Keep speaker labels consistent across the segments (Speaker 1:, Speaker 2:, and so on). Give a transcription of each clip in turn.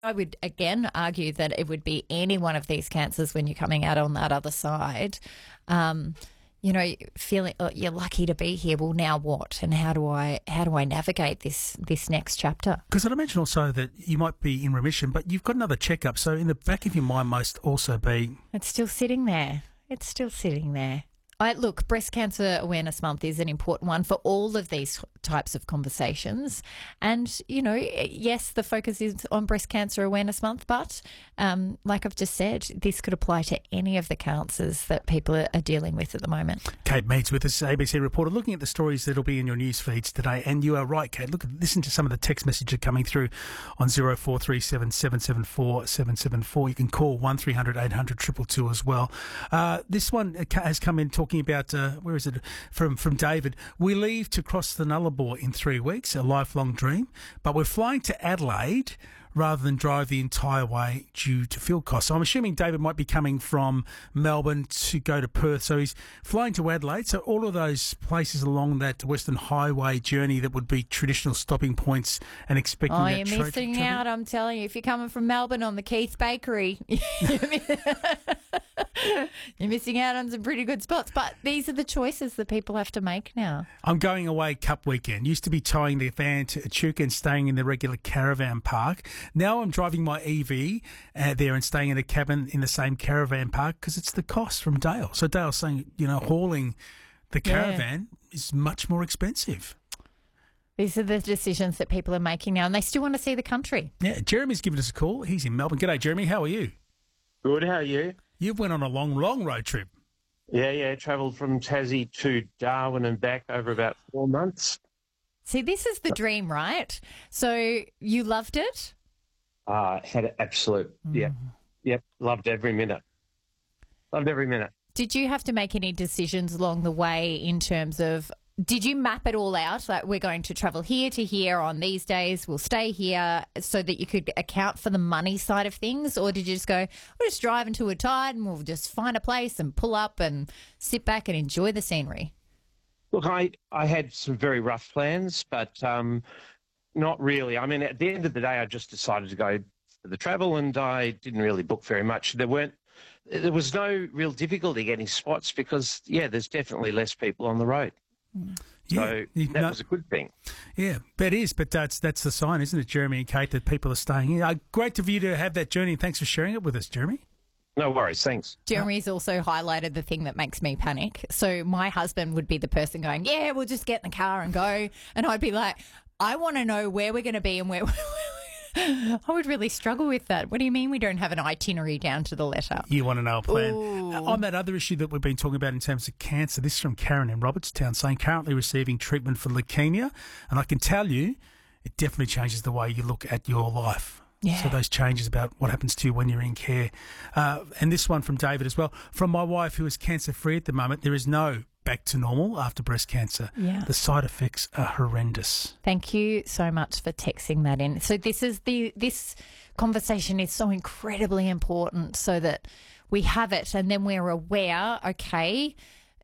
Speaker 1: I would again argue that it would be any one of these cancers when you're coming out on that other side. Feeling you're lucky to be here. Well, now what? And how do I navigate this next chapter?
Speaker 2: Because I'd imagine also that you might be in remission, but you've got another checkup. So in the back of your mind must also be...
Speaker 1: It's still sitting there. Look, Breast Cancer Awareness Month is an important one for all of these types of conversations. And, yes, the focus is on Breast Cancer Awareness Month, but like I've just said, this could apply to any of the cancers that people are dealing with at the moment.
Speaker 2: Kate Meads with us, ABC reporter, looking at the stories that'll be in your news feeds today. And you are right, Kate. Listen to some of the text messages coming through on 0437 774 774. You can call 1300 800 222 as well. This one has come in talking about, where is it, from David. We leave to cross the Nullarbor in 3 weeks, a lifelong dream, but we're flying to Adelaide rather than drive the entire way due to fuel costs. So I'm assuming David might be coming from Melbourne to go to Perth, so he's flying to Adelaide. So all of those places along that Western Highway journey that would be traditional stopping points and expecting that...
Speaker 1: you're missing out, I'm telling you. If you're coming from Melbourne on the Keith Bakery, you're missing out on some pretty good spots. But these are the choices that people have to make now.
Speaker 2: I'm going away Cup weekend. Used to be towing the van to Echuca and staying in the regular caravan park. Now I'm driving my EV there and staying in a cabin in the same caravan park because it's the cost from Dale. So Dale's saying, hauling the caravan is much more expensive.
Speaker 1: These are the decisions that people are making now, and they still want to see the country.
Speaker 2: Yeah, Jeremy's given us a call. He's in Melbourne. G'day, Jeremy. How are you?
Speaker 3: Good, how are you?
Speaker 2: You've went on a long road trip.
Speaker 3: Yeah, travelled from Tassie to Darwin and back over about 4 months.
Speaker 1: See, this is the dream, right? So you loved it?
Speaker 3: Had an absolute, yep, loved every minute.
Speaker 1: Did you have to make any decisions along the way in terms of, did you map it all out? Like, we're going to travel here to here on these days, we'll stay here, so that you could account for the money side of things? Or did you just go, we'll just drive until we're tired and we'll just find a place and pull up and sit back and enjoy the scenery?
Speaker 3: Look, I had some very rough plans, but not really. I mean, at the end of the day, I just decided to go for the travel, and I didn't really book very much. There was no real difficulty getting spots because, there's definitely less people on the road. So that was a good thing.
Speaker 2: Yeah, that is, but that's the sign, isn't it, Jeremy and Kate, that people are staying here. Great of you to have that journey, and thanks for sharing it with us, Jeremy.
Speaker 3: No worries, thanks.
Speaker 1: Jeremy's also highlighted the thing that makes me panic. So my husband would be the person going, we'll just get in the car and go. And I'd be like, I want to know where we're going to be and where I would really struggle with that. What do you mean we don't have an itinerary down to the letter?
Speaker 2: You want to know a plan.
Speaker 1: Ooh.
Speaker 2: On that other issue that we've been talking about in terms of cancer, this is from Karen in Robertstown saying currently receiving treatment for leukemia. And I can tell you, it definitely changes the way you look at your life.
Speaker 1: Yeah.
Speaker 2: So those changes about what happens to you when you're in care. And this one from David as well. From my wife, who is cancer-free at the moment, there is no back to normal after breast cancer.
Speaker 1: Yeah.
Speaker 2: The side effects are horrendous.
Speaker 1: Thank you so much for texting that in. So this conversation is so incredibly important so that we have it and then we're aware, okay,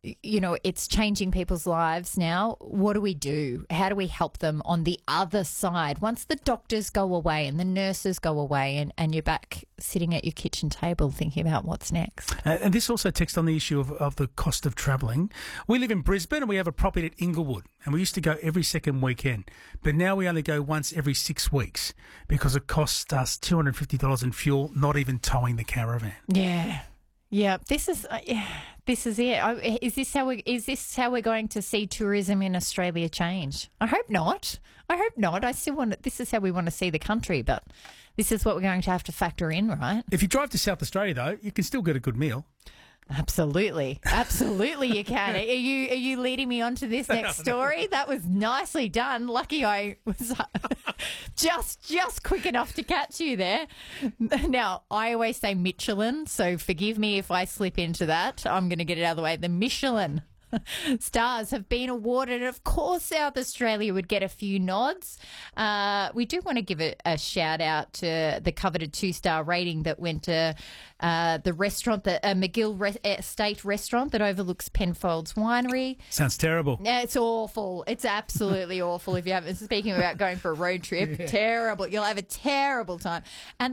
Speaker 1: it's changing people's lives now. What do we do? How do we help them on the other side? Once the doctors go away and the nurses go away and you're back sitting at your kitchen table thinking about what's next.
Speaker 2: And this also texts on the issue of the cost of travelling. We live in Brisbane and we have a property at Inglewood, and we used to go every second weekend. But now we only go once every 6 weeks because it costs us $250 in fuel, not even towing the caravan.
Speaker 1: Yeah. Yeah, this is it. Is this how we're going to see tourism in Australia change? I hope not. I still want this is how we want to see the country, but this is what we're going to have to factor in, right?
Speaker 2: If you drive to South Australia, though, you can still get a good meal.
Speaker 1: Absolutely you can. Are you leading me on to this next story? That was nicely done. Lucky I was just quick enough to catch you there. Now, I always say Michelin, so forgive me if I slip into that. I'm going to get it out of the way. The Michelin stars have been awarded. Of course, South Australia would get a few nods. We do want to give a shout out to the coveted 2-star rating that went to the restaurant, the McGill Estate restaurant that overlooks Penfolds Winery.
Speaker 2: Sounds terrible.
Speaker 1: Yeah, it's awful. It's absolutely awful. If you haven't, speaking about going for a road trip, terrible. You'll have a terrible time. And